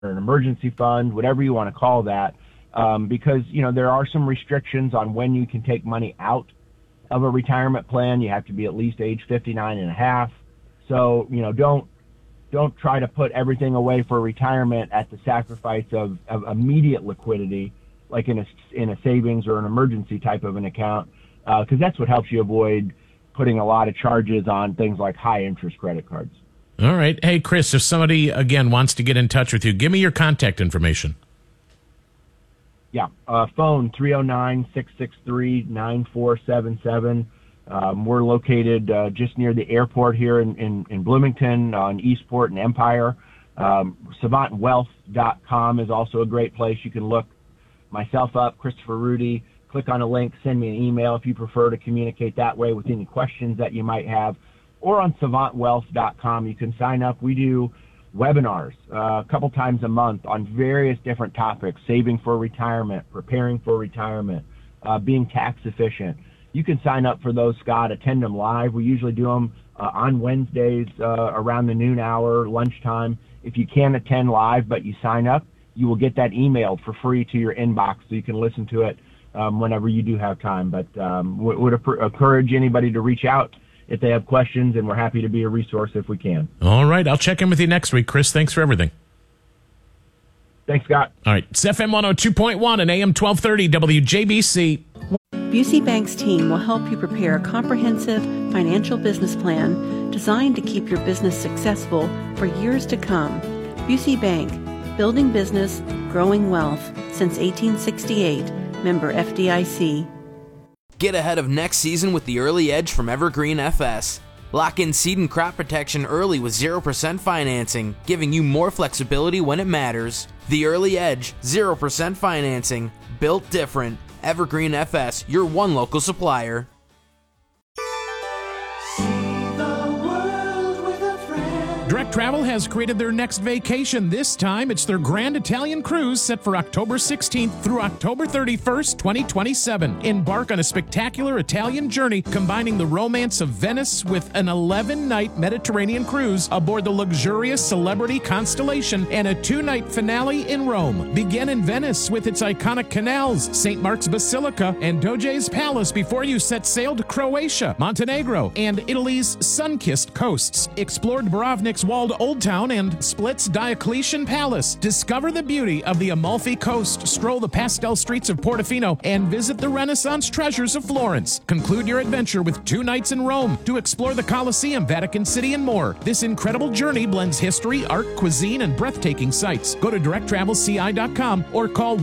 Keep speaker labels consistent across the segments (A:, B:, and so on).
A: an emergency fund, whatever you want to call that, because, there are some restrictions on when you can take money out of a retirement plan. You have to be at least age 59 and a half. So, don't try to put everything away for retirement at the sacrifice of immediate liquidity, like in a savings or an emergency type of an account, because that's what helps you avoid putting a lot of charges on things like high interest credit cards.
B: All right. Hey, Chris, if somebody, again, wants to get in touch with you, give me your contact information.
A: Yeah, phone 309-663-9477. We're located just near the airport here in Bloomington on Eastport and Empire. SavantWealth.com is also a great place. You can look myself up, Christopher Rudy, click on a link, send me an email if you prefer to communicate that way with any questions that you might have. Or on SavantWealth.com, you can sign up. We do webinars a couple times a month on various different topics: saving for retirement, preparing for retirement, being tax efficient. You can sign up for those, Scott, attend them live. We usually do them on Wednesdays around the noon hour, lunchtime. If you can't attend live but you sign up, you will get that emailed for free to your inbox so you can listen to it whenever you do have time. But would encourage anybody to reach out if they have questions, and we're happy to be a resource if we can.
B: All right. I'll check in with you next week, Chris. Thanks for everything.
A: Thanks, Scott.
B: All right. It's FM 102.1 and AM 1230 WJBC.
C: Busey Bank's team will help you prepare a comprehensive financial business plan designed to keep your business successful for years to come. Busey Bank, building business, growing wealth since 1868. Member FDIC.
D: Get ahead of next season with the Early Edge from Evergreen FS. Lock in seed and crop protection early with 0% financing, giving you more flexibility when it matters. The Early Edge, 0% financing, built different. Evergreen FS, your one local supplier.
B: Direct Travel has created their next vacation. This time, it's their Grand Italian Cruise set for October 16th through October 31st, 2027. Embark on a spectacular Italian journey, combining the romance of Venice with an 11-night Mediterranean cruise aboard the luxurious Celebrity Constellation and a 2-night finale in Rome. Begin in Venice with its iconic canals, St. Mark's Basilica, and Doge's Palace before you set sail to Croatia, Montenegro, and Italy's sun-kissed coasts. Explore Dubrovnik's walled Old Town and Split's Diocletian Palace. Discover the beauty of the Amalfi Coast, stroll the pastel streets of Portofino, and visit the Renaissance treasures of Florence. Conclude your adventure with 2 nights in Rome to explore the Colosseum, Vatican City, and more. This incredible journey blends history, art, cuisine, and breathtaking sights. Go to directtravelci.com or call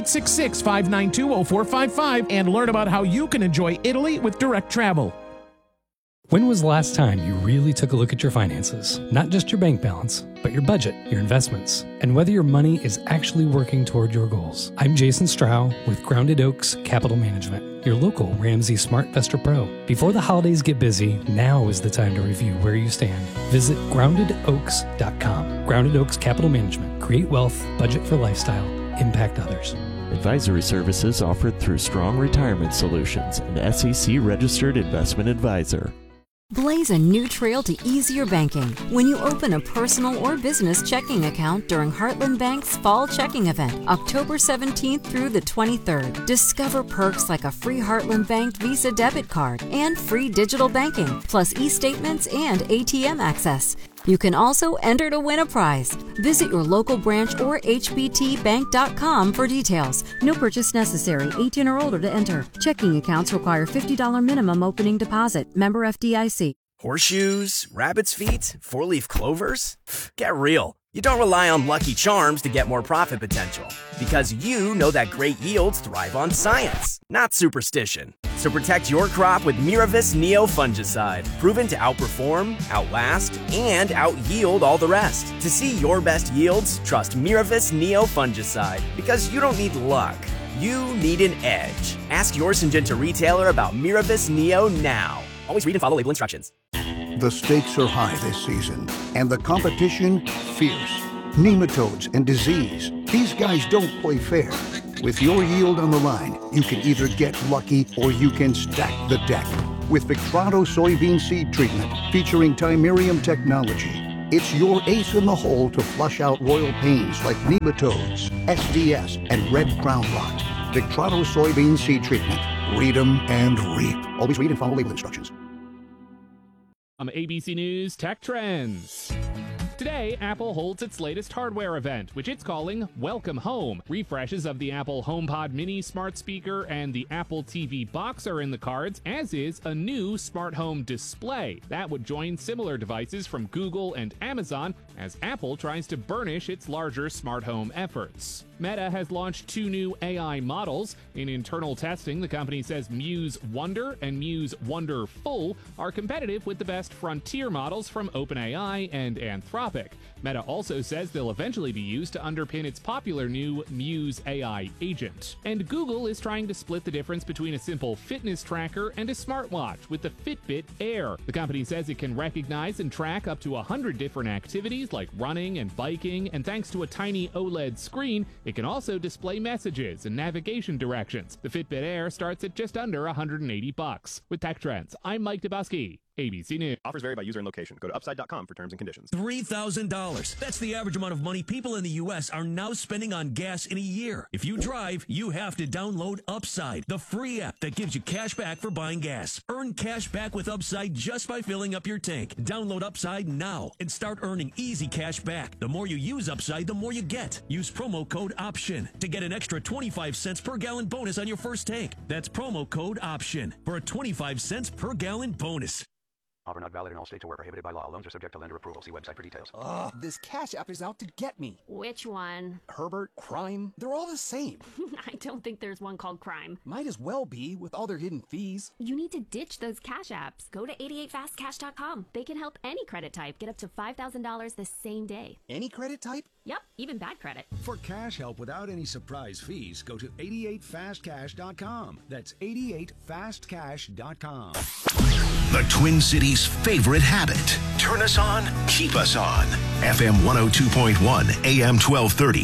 B: 1-866-592-0455 and learn about how you can enjoy Italy with Direct Travel.
E: When was the last time you really took a look at your finances? Not just your bank balance, but your budget, your investments, and whether your money is actually working toward your goals. I'm Jason Strow with Grounded Oaks Capital Management, your local Ramsey SmartVestor Pro. Before the holidays get busy, now is the time to review where you stand. Visit GroundedOaks.com. Grounded Oaks Capital Management. Create wealth, budget for lifestyle, impact others.
F: Advisory services offered through Strong Retirement Solutions, an SEC-registered investment advisor.
G: Blaze a new trail to easier banking when you open a personal or business checking account during Heartland Bank's Fall Checking Event, October 17th through the 23rd. Discover perks like a free Heartland Bank Visa debit card and free digital banking, plus e-statements and ATM access. You can also enter to win a prize. Visit your local branch or hbtbank.com for details. No purchase necessary. 18 or older to enter. Checking accounts require $50 minimum opening deposit. Member FDIC.
H: Horseshoes, rabbit's feet, 4-leaf clovers? Get real. You don't rely on Lucky Charms to get more profit potential, because you know that great yields thrive on science, not superstition. So protect your crop with Miravis Neo Fungicide, proven to outperform, outlast, and out-yield all the rest. To see your best yields, trust Miravis Neo Fungicide, because you don't need luck. You need an edge. Ask your Syngenta retailer about Miravis Neo now. Always read and follow label instructions.
I: The stakes are high this season, and the competition fierce. Nematodes and disease. These guys don't play fair. With your yield on the line, you can either get lucky or you can stack the deck. With Victrado soybean seed treatment featuring Timerium technology, It's your ace in the hole to flush out royal pains like nematodes, SDS, and red crown rot. Victrano soybean seed treatment. Read them and reap. Always read and follow label instructions.
B: ABC News Tech Trends. Today, Apple holds its latest hardware event, which it's calling Welcome Home. Refreshes of the Apple HomePod Mini smart speaker and the Apple TV box are in the cards, as is a new smart home display. That would join similar devices from Google and Amazon as Apple tries to burnish its larger smart home efforts. Meta has launched 2 new AI models. In internal testing, the company says Muse Wonder and Muse Wonder Full are competitive with the best frontier models from OpenAI and Anthropic. Meta also says they'll eventually be used to underpin its popular new Muse AI agent. And Google is trying to split the difference between a simple fitness tracker and a smartwatch with the Fitbit Air. The company says it can recognize and track up to 100 different activities like running and biking, and thanks to a tiny OLED screen, it can also display messages and navigation directions. The Fitbit Air starts at just under $180. With Tech Trends, I'm Mike Dubusky, ABC News.
J: Offers vary by user and location. Go to upside.com for terms and conditions.
K: $3,000. That's the average amount of money people in the U.S. are now spending on gas in a year. If you drive, you have to download Upside, the free app that gives you cash back for buying gas. Earn cash back with Upside just by filling up your tank. Download Upside now and start earning easy cash back. The more you use Upside, the more you get. Use promo code OPTION to get an extra 25 cents per gallon bonus on your first tank. That's promo code OPTION for a 25 cents per gallon bonus.
L: Offer not valid in all states or where prohibited by law. Loans are subject to lender approval. See website for details.
M: Ugh, this Cash App is out to get me.
N: Which one?
M: Herbert, Crime, they're all the same.
N: I don't think there's one called Crime.
M: Might as well be with all their hidden fees.
N: You need to ditch those Cash Apps. Go to 88fastcash.com. They can help any credit type get up to $5,000 the same day.
M: Any credit type?
N: Yep, even bad credit.
O: For cash help without any surprise fees, go to 88fastcash.com. That's 88fastcash.com.
P: The Twin Cities' favorite habit. Turn us on, keep us on. FM 102.1, AM 1230,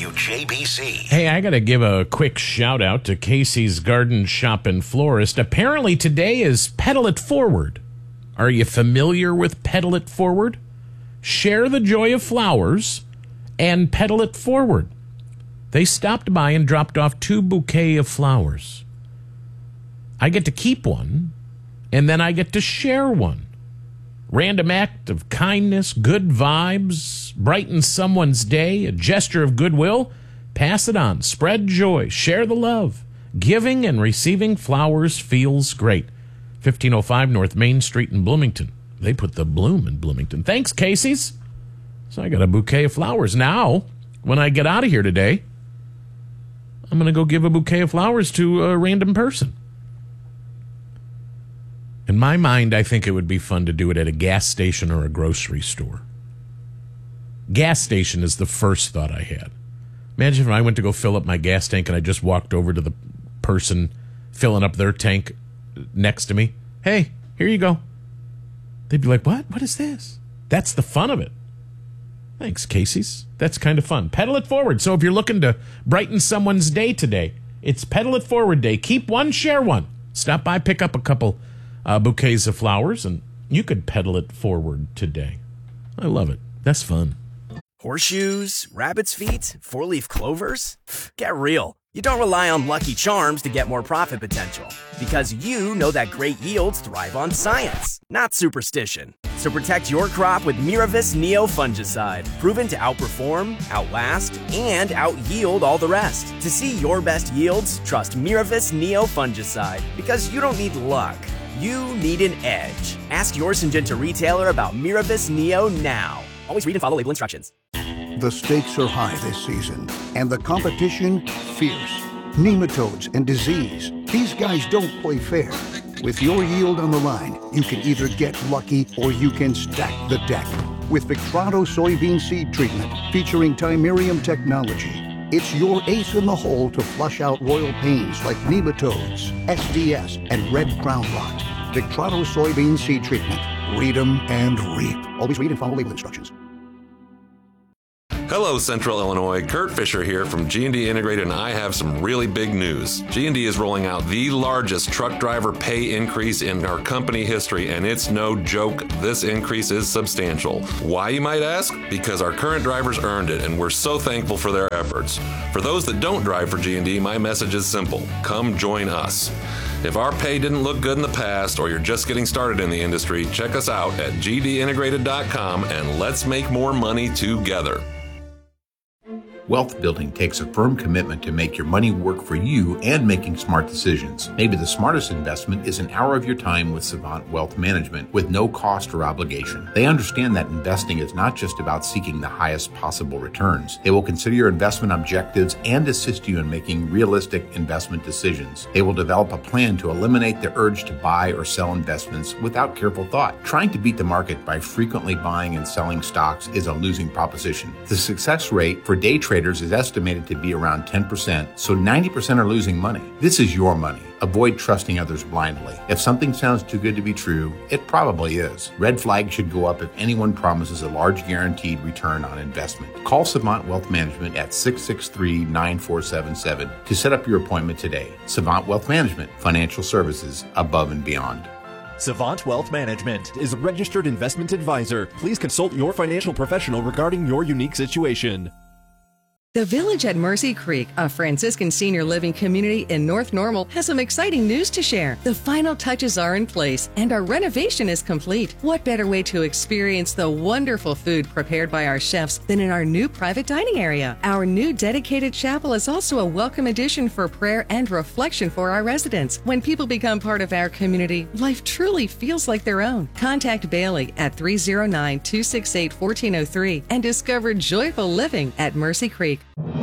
P: WJBC.
B: Hey, I got to give a quick shout out to Casey's Garden Shop and Florist. Apparently today is Pedal It Forward. Are you familiar with Pedal It Forward? Share the joy of flowers and pedal it forward. They stopped by and dropped off 2 bouquets of flowers. I get to keep one, and then I get to share one. Random act of kindness, good vibes, brighten someone's day, a gesture of goodwill. Pass it on. Spread joy. Share the love. Giving and receiving flowers feels great. 1505 North Main Street in Bloomington. They put the bloom in Bloomington. Thanks, Casey's. So I got a bouquet of flowers. Now, when I get out of here today, I'm going to go give a bouquet of flowers to a random person. In my mind, I think it would be fun to do it at a gas station or a grocery store. Gas station is the first thought I had. Imagine if I went to go fill up my gas tank and I just walked over to the person filling up their tank next to me. Hey, here you go. They'd be like, what? What is this? That's the fun of it. Thanks, Casey's. That's kind of fun. Pedal it forward. So if you're looking to brighten someone's day today, it's Pedal It Forward Day. Keep one, share one. Stop by, pick up a couple bouquets of flowers, and you could pedal it forward today. I love it. That's fun.
H: Horseshoes, rabbit's feet, four-leaf clovers? Get real. You don't rely on Lucky Charms to get more profit potential, because you know that great yields thrive on science, not superstition. So protect your crop with Miravis Neo fungicide, proven to outperform, outlast, and out-yield all the rest. To see your best yields, trust Miravis Neo fungicide, because you don't need luck. You need an edge. Ask your Syngenta retailer about Miravis Neo now. Always read and follow label instructions.
I: The stakes are high this season, and the competition fierce. Nematodes and disease. These guys don't play fair. With your yield on the line, you can either get lucky or you can stack the deck. With Victrano soybean seed treatment featuring Timerium technology, it's your ace in the hole to flush out royal pains like nematodes, SDS, and red crown rot. Victrano soybean seed treatment. Read them and reap. Always read and follow label instructions.
Q: Hello, Central Illinois. Kurt Fisher here from G&D Integrated, and I have some really big news. G&D is rolling out the largest truck driver pay increase in our company history, and it's no joke. This increase is substantial. Why, you might ask? Because our current drivers earned it, and we're so thankful for their efforts. For those that don't drive for G&D, my message is simple. Come join us. If our pay didn't look good in the past, or you're just getting started in the industry, check us out at gdintegrated.com and let's make more money together.
R: Wealth building takes a firm commitment to make your money work for you and making smart decisions. Maybe the smartest investment is an hour of your time with Savant Wealth Management with no cost or obligation. They understand that investing is not just about seeking the highest possible returns. They will consider your investment objectives and assist you in making realistic investment decisions. They will develop a plan to eliminate the urge to buy or sell investments without careful thought. Trying to beat the market by frequently buying and selling stocks is a losing proposition. The success rate for day traders is estimated to be around 10%, so 90% are losing money. This is your money. Avoid trusting others blindly. If something sounds too good to be true, it probably is. Red flags should go up if anyone promises a large guaranteed return on investment. Call Savant Wealth Management at 663-9477 to set up your appointment today. Savant Wealth Management, financial services above and beyond.
J: Savant Wealth Management is a registered investment advisor. Please consult your financial professional regarding your unique situation.
S: The Village at Mercy Creek, a Franciscan senior living community in North Normal, has some exciting news to share. The final touches are in place and our renovation is complete. What better way to experience the wonderful food prepared by our chefs than in our new private dining area? Our new dedicated chapel is also a welcome addition for prayer and reflection for our residents. When people become part of our community, life truly feels like their own. Contact Bailey at 309-268-1403 and discover joyful living at Mercy Creek.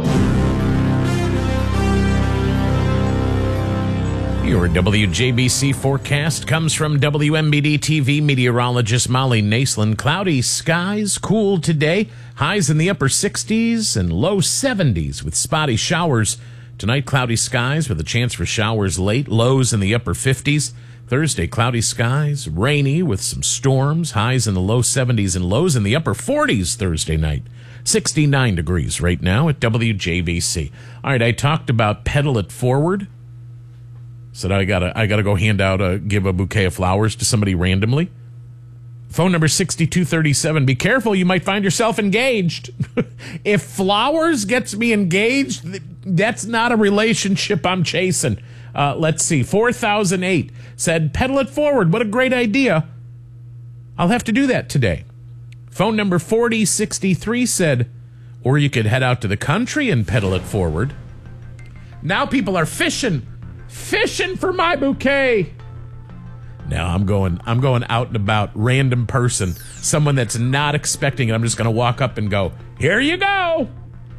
B: Your WJBC forecast comes from WMBD TV meteorologist Molly Naslin. Cloudy skies, cool today. Highs in the upper 60s and low 70s with spotty showers. Tonight, cloudy skies with a chance for showers late. Lows in the upper 50s. Thursday, cloudy skies, rainy with some storms. Highs in the low 70s and lows in the upper 40s Thursday night. 69 degrees right now at WJBC. All right, I talked about Pedal It Forward. Said I gotta go give a bouquet of flowers to somebody randomly. Phone number 6237. Be careful, you might find yourself engaged. If flowers gets me engaged, that's not a relationship I'm chasing. Let's see. 4008 said, Pedal It Forward. What a great idea. I'll have to do that today. Phone number 4063 said, or you could head out to the country and pedal it forward. Now people are fishing for my bouquet. Now I'm going out and about, random person, someone that's not expecting it. I'm just going to walk up and go, here you go.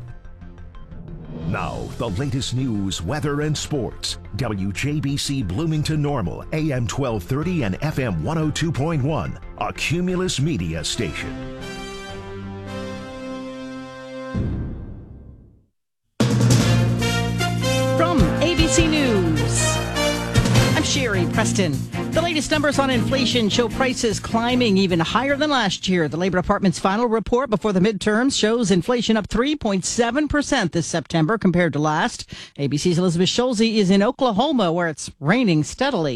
P: Now, the latest news, weather, and sports. WJBC Bloomington Normal, AM 1230 and FM 102.1, a Cumulus Media station.
T: From ABC News, I'm Sherry Preston. The latest numbers on inflation show prices climbing even higher than last year. The Labor Department's final report before the midterms shows inflation up 3.7% this September compared to last. ABC's Elizabeth Schulze is in Oklahoma, where it's raining steadily.